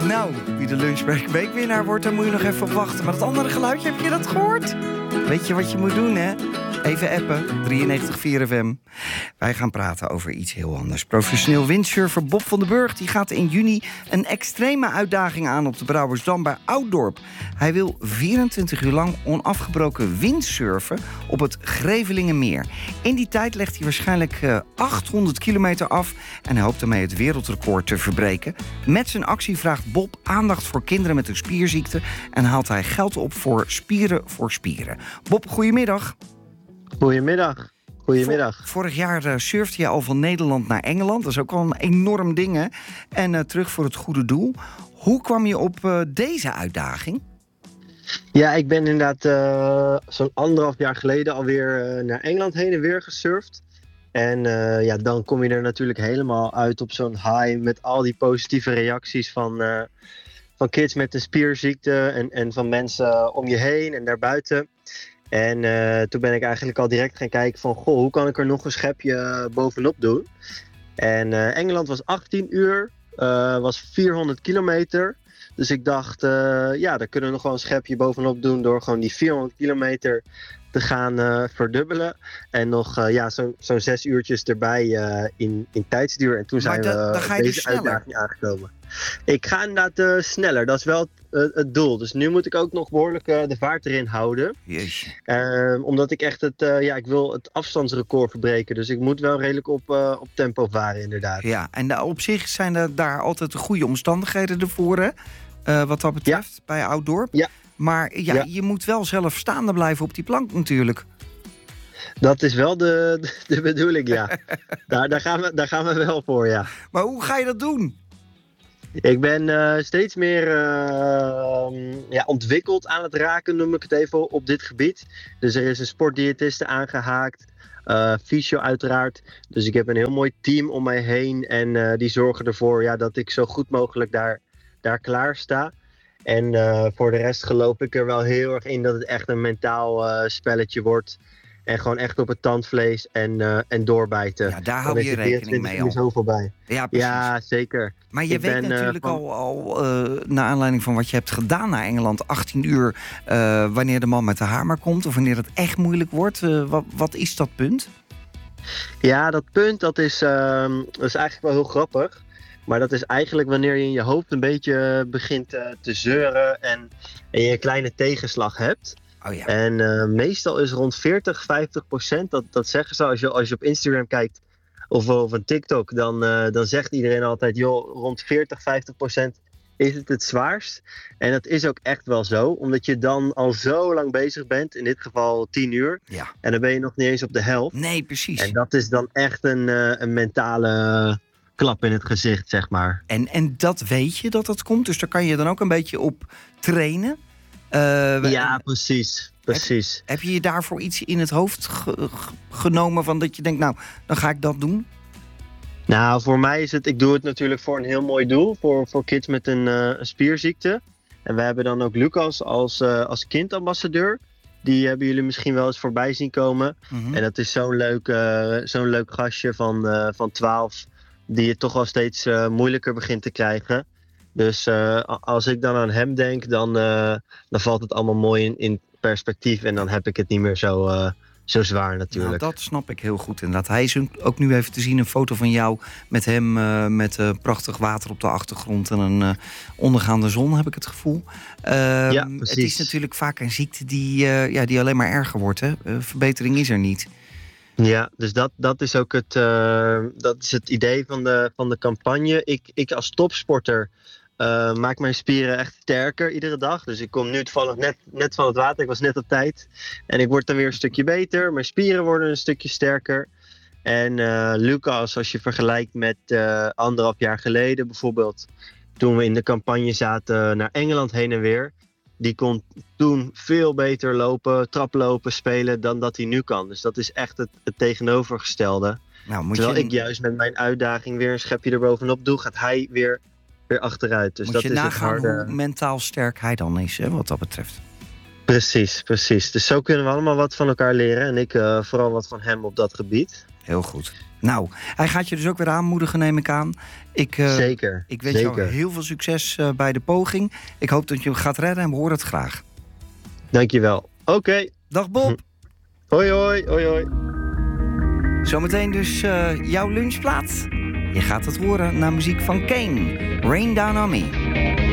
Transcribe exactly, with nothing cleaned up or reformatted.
Nou, wie de Lunchbreak weekwinnaar wordt, daar moet je nog even op wachten. Maar dat andere geluidje, heb je dat gehoord? Weet je wat je moet doen, hè? Even appen, drieënnegentig vier F M. Wij gaan praten over iets heel anders. Professioneel windsurfer Bob van den Burg die gaat in juni een extreme uitdaging aan op de Brouwersdam bij Ouddorp. Hij wil vierentwintig uur lang onafgebroken windsurfen op het Grevelingenmeer. In die tijd legt hij waarschijnlijk uh, achthonderd kilometer af en hij hoopt daarmee het wereldrecord te verbreken. Met zijn actie vraagt Bob aandacht voor kinderen met een spierziekte en haalt hij geld op voor Spieren voor Spieren. Bob, goedemiddag. Goedemiddag. Goedemiddag. Vor, vorig jaar uh, surfde je al van Nederland naar Engeland. Dat is ook wel een enorm ding, hè? En uh, terug voor het goede doel. Hoe kwam je op uh, deze uitdaging? Ja, ik ben inderdaad uh, zo'n anderhalf jaar geleden alweer uh, naar Engeland heen en weer gesurfd. En uh, ja, dan kom je er natuurlijk helemaal uit op zo'n high met al die positieve reacties van, uh, van kids met een spierziekte en, en van mensen om je heen en daarbuiten. En uh, toen ben ik eigenlijk al direct gaan kijken van, goh, hoe kan ik er nog een schepje uh, bovenop doen? En uh, Engeland was achttien uur, uh, was vierhonderd kilometer. Dus ik dacht, uh, ja, daar kunnen we nog wel een schepje bovenop doen door gewoon die vierhonderd kilometer te gaan uh, verdubbelen. En nog uh, ja, zo'n zo'n zes uurtjes erbij uh, in, in tijdsduur. En toen maar zijn da, we dan ga je deze dus sneller. uitdaging aangekomen. Ik ga inderdaad uh, sneller, dat is wel het, uh, het doel. Dus nu moet ik ook nog behoorlijk uh, de vaart erin houden. Jeetje. Uh, omdat ik echt het, uh, ja, ik wil het afstandsrecord verbreken. Dus ik moet wel redelijk op, uh, op tempo varen inderdaad. Ja, en uh, op zich zijn er daar altijd de goede omstandigheden ervoor, hè? Uh, wat dat betreft, ja. Bij Ouddorp. Ja. Maar ja, ja, je moet wel zelf staande blijven op die plank natuurlijk. Dat is wel de, de, de bedoeling, ja. daar, daar, gaan we, daar gaan we wel voor, ja. Maar hoe ga je dat doen? Ik ben uh, steeds meer uh, ja, ontwikkeld aan het raken, noem ik het even, op dit gebied. Dus er is een sportdiëtiste aangehaakt, uh, fysio uiteraard. Dus ik heb een heel mooi team om mij heen en uh, die zorgen ervoor ja, dat ik zo goed mogelijk daar, daar klaar sta. En uh, voor de rest geloof ik er wel heel erg in dat het echt een mentaal uh, spelletje wordt. En gewoon echt op het tandvlees en, uh, en doorbijten. Ja, daar hou je rekening mee al. Er zoveel bij. Ja, precies. Ja, zeker. Maar je ik weet ben, natuurlijk uh, van... al, al uh, naar aanleiding van wat je hebt gedaan naar Engeland, achttien uur, uh, wanneer de man met de hamer komt of wanneer het echt moeilijk wordt. Uh, wat, wat is dat punt? Ja, dat punt dat is, uh, dat is eigenlijk wel heel grappig. Maar dat is eigenlijk wanneer je in je hoofd een beetje begint uh, te zeuren en, en je een kleine tegenslag hebt. Oh ja. En uh, meestal is rond veertig, vijftig procent, dat, dat zeggen ze als je, als je op Instagram kijkt of op een TikTok, dan, uh, dan zegt iedereen altijd, joh, rond veertig, vijftig procent is het het zwaarst. En dat is ook echt wel zo, omdat je dan al zo lang bezig bent, in dit geval tien uur. Ja. En dan ben je nog niet eens op de helft. Nee, precies. En dat is dan echt een, uh, een mentale klap in het gezicht, zeg maar. En, en dat weet je dat dat komt, dus daar kan je dan ook een beetje op trainen. Uh, ja, precies. precies. Heb, heb je je daarvoor iets in het hoofd ge- genomen van dat je denkt, nou, dan ga ik dat doen? Nou, voor mij is het, ik doe het natuurlijk voor een heel mooi doel, voor, voor kids met een, uh, een spierziekte. En we hebben dan ook Lucas als, uh, als kindambassadeur. Die hebben jullie misschien wel eens voorbij zien komen. Mm-hmm. En dat is zo'n leuk, uh, zo'n leuk gastje van, uh, van twaalf, die het toch wel steeds uh, moeilijker begint te krijgen. Dus uh, als ik dan aan hem denk, dan, uh, dan valt het allemaal mooi in, in perspectief. En dan heb ik het niet meer zo, uh, zo zwaar natuurlijk. Nou, dat snap ik heel goed inderdaad. Hij is ook nu even te zien een foto van jou met hem uh, met uh, prachtig water op de achtergrond en een uh, ondergaande zon, heb ik het gevoel. Uh, ja, het is natuurlijk vaak een ziekte die, uh, ja, die alleen maar erger wordt. Hè? Uh, verbetering is er niet. Ja, dus dat, dat is ook het, uh, dat is het idee van de, van de campagne. Ik, ik als topsporter uh, maak mijn spieren echt sterker iedere dag. Dus ik kom nu toevallig net, net van het water. Ik was net op tijd. En ik word dan weer een stukje beter. Mijn spieren worden een stukje sterker. En uh, Lucas, als je vergelijkt met uh, anderhalf jaar geleden bijvoorbeeld, toen we in de campagne zaten naar Engeland heen en weer, die kon toen veel beter lopen, traplopen, spelen dan dat hij nu kan. Dus dat is echt het, het tegenovergestelde. Nou, moet Terwijl je... ik juist met mijn uitdaging weer een schepje erbovenop doe, gaat hij weer, weer achteruit. Dus moet dat je is nagaan het harde... hoe mentaal sterk hij dan is, hè, wat dat betreft. Precies, precies. Dus zo kunnen we allemaal wat van elkaar leren. En ik uh, vooral wat van hem op dat gebied. Heel goed. Nou, hij gaat je dus ook weer aanmoedigen, neem ik aan. Ik, uh, zeker. Ik wens zeker. jou heel veel succes uh, bij de poging. Ik hoop dat je hem gaat redden en we horen het graag. Dankjewel. Oké. Okay. Dag Bob. Hm. Hoi, hoi, hoi, hoi. Zometeen dus uh, jouw lunchplaat. Je gaat het horen naar muziek van Kane. Rain Down On Me.